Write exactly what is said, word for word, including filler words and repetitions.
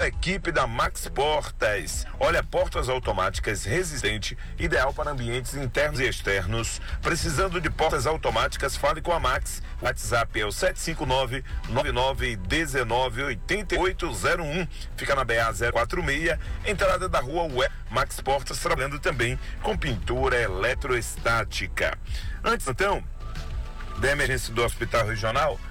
a equipe da Max Portas. Olha, portas automáticas resistente, ideal para ambientes internos e externos. Precisando de portas automáticas, fale com a Max. O WhatsApp é o sete cinco nove, nove nove um nove, oito oito zero um. Fica na B A zero quatro seis, entrada da rua Ué. Max Portas trabalhando também com pintura eletrostática. Antes, então, da emergência do Hospital Regional,